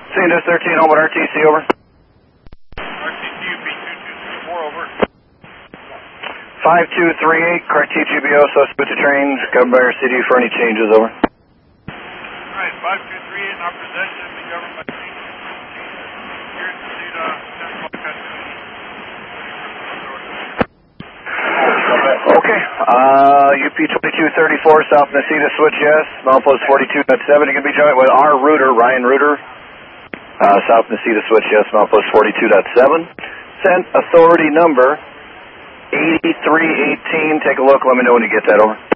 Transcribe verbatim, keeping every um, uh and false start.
Saint Louis thirteen, home at R T C, over. R T C U P two two three four, over. five two three eight, Cartier G B O, suspect to trains, governed by our city for any changes, over. Alright, five two three eight, in our possession, be governed by city. Here to see the ten o'clock activity. Okay, uh, U P twenty-two thirty-four, South Nacita, switch yes, milepost forty-two point seven, you can be joined with our router, Ryan Reuter, uh, South Nacita, switch yes, milepost forty-two point seven, sent authority number eighty-three eighteen, take a look, let me know when you get that, over.